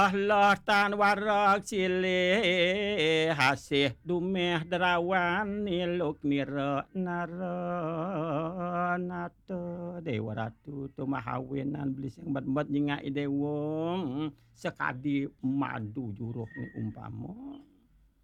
Allah tan warak silih hasih dumeh derawan niluk nira naranata Dewa Ratu tumahawinan beli sing bet-bet nyingai dewa sekadi madu juruh ni umpama